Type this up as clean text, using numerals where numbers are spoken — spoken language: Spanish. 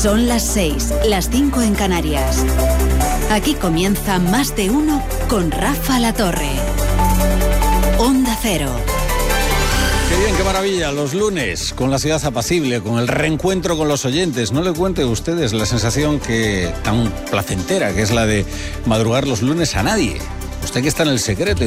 Son las 6, las 5 en Canarias. Aquí comienza Más de Uno con Rafa La Torre. Onda Cero. Qué bien, qué maravilla, los lunes, con la ciudad apacible, con el reencuentro con los oyentes. No le cuenten ustedes la sensación tan placentera que es la de madrugar los lunes a nadie. Usted que está en el secreto